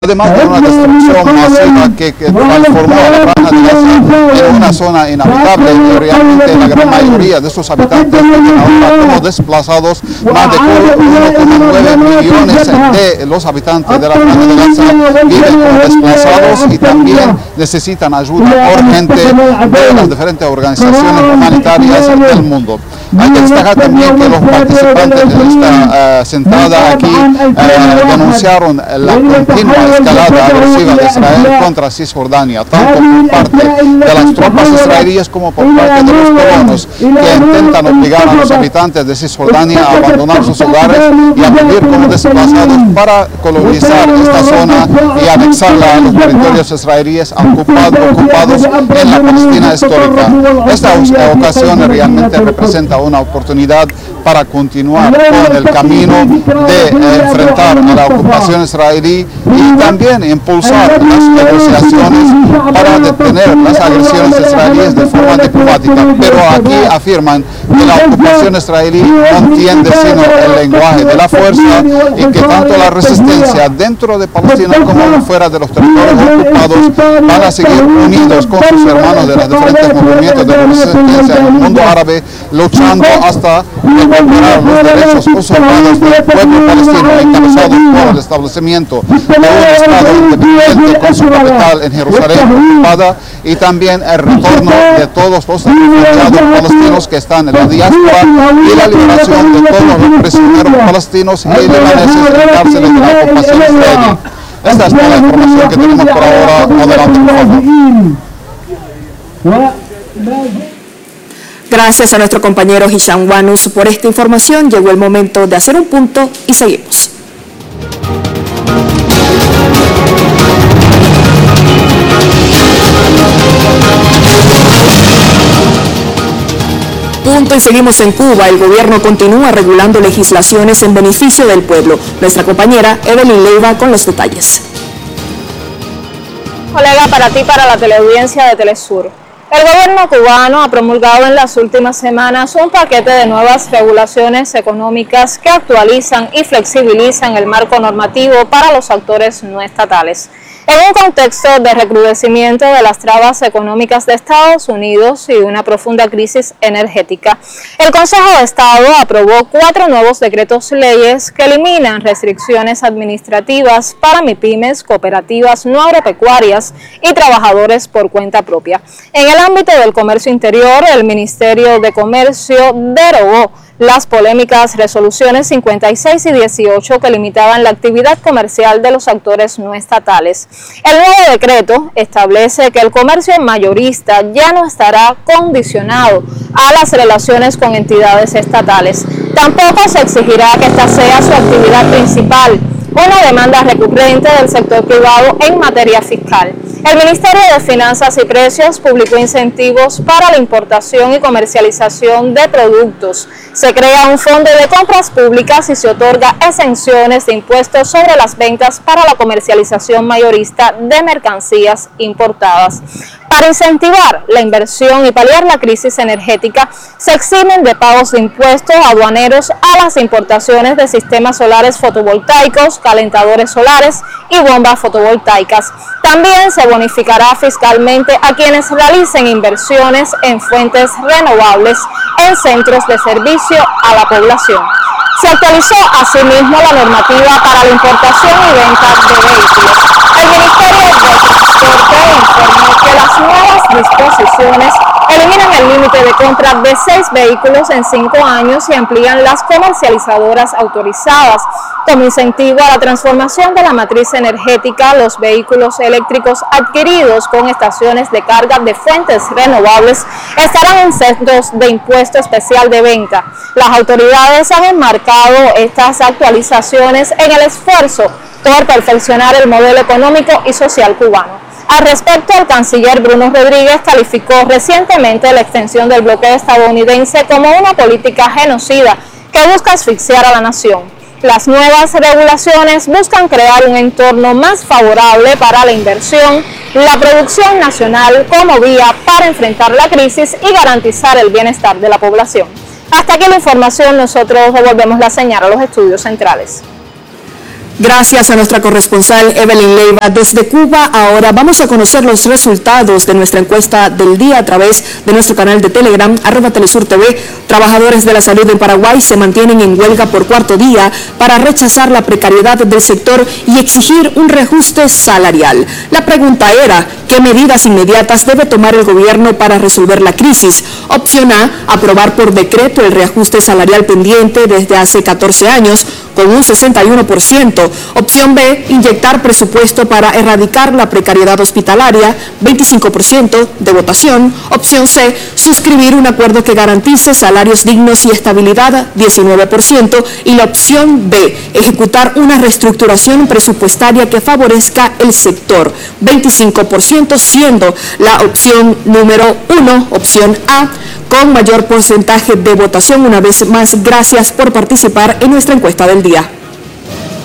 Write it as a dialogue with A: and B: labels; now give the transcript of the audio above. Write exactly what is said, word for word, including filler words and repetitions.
A: Además de una destrucción masiva que, que transformó a la Franja de Gaza en una zona inhabitable, y realmente la gran mayoría de sus habitantes viven ahora como desplazados. Más de uno coma nueve millones de los habitantes de la Franja de Gaza viven como desplazados y también necesitan ayuda urgente de las diferentes organizaciones humanitarias del mundo. Hay que destacar también que los participantes de esta uh, sentada aquí uh, denunciaron la continua escalada agresiva de Israel contra Cisjordania, tanto por parte de las tropas israelíes como por parte de los colonos, que intentan obligar a los habitantes de Cisjordania a abandonar sus hogares y a vivir como desplazados para colonizar esta zona y anexarla a los territorios israelíes ocupados, ocupados en la Palestina histórica. Esta ocasión realmente representa una oportunidad para continuar con el camino de eh, enfrentar a la ocupación israelí y también impulsar las negociaciones para detener las agresiones israelíes de forma diplomática. Pero aquí afirman que la ocupación israelí no entiende sino el lenguaje de la fuerza y que tanto la resistencia dentro de Palestina como fuera de los territorios ocupados van a seguir unidos con sus hermanos de los diferentes movimientos de resistencia en el mundo árabe, luchando hasta recuperar los derechos usurpados del pueblo palestino, encabezados por el establecimiento de un Estado independiente con su capital en Jerusalén ocupada, y también el retorno de todos los refugiados palestinos que están en la diáspora y la liberación de todos los prisioneros palestinos y libaneses en cárceles de la ocupación israelí. Esta es toda la información que tenemos por ahora. Adelante, por favor.
B: Gracias a nuestro compañero Hisham Wanus por esta información. Llegó el momento de hacer un punto y seguimos. Punto y seguimos en Cuba. El gobierno continúa regulando legislaciones en beneficio del pueblo. Nuestra compañera Evelyn Leiva con los detalles.
C: Colega, para ti, para la teleaudiencia de Telesur. El gobierno cubano ha promulgado en las últimas semanas un paquete de nuevas regulaciones económicas que actualizan y flexibilizan el marco normativo para los actores no estatales. En un contexto de recrudecimiento de las trabas económicas de Estados Unidos y una profunda crisis energética, el Consejo de Estado aprobó cuatro nuevos decretos leyes que eliminan restricciones administrativas para MIPYMES, cooperativas no agropecuarias y trabajadores por cuenta propia. En el ámbito del comercio interior, el Ministerio de Comercio derogó las polémicas resoluciones cincuenta y seis y dieciocho que limitaban la actividad comercial de los actores no estatales. El nuevo decreto establece que el comercio mayorista ya no estará condicionado a las relaciones con entidades estatales. Tampoco se exigirá que esta sea su actividad principal, una demanda recurrente del sector privado en materia fiscal. El Ministerio de Finanzas y Precios publicó incentivos para la importación y comercialización de productos. Se crea un fondo de compras públicas y se otorga exenciones de impuestos sobre las ventas para la comercialización mayorista de mercancías importadas. Para incentivar la inversión y paliar la crisis energética, se eximen de pagos de impuestos aduaneros a las importaciones de sistemas solares fotovoltaicos, calentadores solares y bombas fotovoltaicas. También se bonificará fiscalmente a quienes realicen inversiones en fuentes renovables en centros de servicio a la población. Se actualizó asimismo la normativa para la importación y venta de vehículos. El Ministerio de Transporte informó que las nuevas disposiciones eliminan el límite de compra de seis vehículos en cinco años y amplían las comercializadoras autorizadas. Como incentivo a la transformación de la matriz energética, los vehículos eléctricos adquiridos con estaciones de carga de fuentes renovables estarán en centros de impuesto especial de venta. Las autoridades han enmarcado estas actualizaciones en el esfuerzo por perfeccionar el modelo económico y social cubano. Al respecto, el canciller Bruno Rodríguez calificó recientemente la extensión del bloqueo estadounidense como una política genocida que busca asfixiar a la nación. Las nuevas regulaciones buscan crear un entorno más favorable para la inversión, la producción nacional como vía para enfrentar la crisis y garantizar el bienestar de la población. Hasta aquí la información, nosotros devolvemos la señal a los estudios centrales.
B: Gracias a nuestra corresponsal Evelyn Leiva desde Cuba. Ahora vamos a conocer los resultados de nuestra encuesta del día a través de nuestro canal de Telegram, arroba Telesur T V. Trabajadores de la salud en Paraguay se mantienen en huelga por cuarto día para rechazar la precariedad del sector y exigir un reajuste salarial. La pregunta era, ¿qué medidas inmediatas debe tomar el gobierno para resolver la crisis? Opción A, aprobar por decreto el reajuste salarial pendiente desde hace catorce años con un sesenta y uno por ciento. Opción B, inyectar presupuesto para erradicar la precariedad hospitalaria, veinticinco por ciento de votación. Opción C, suscribir un acuerdo que garantice salarios dignos y estabilidad, diecinueve por ciento. Y la opción B, ejecutar una reestructuración presupuestaria que favorezca el sector, veinticinco por ciento, siendo la opción número uno, opción A, con mayor porcentaje de votación. Una vez más, gracias por participar en nuestra encuesta del día.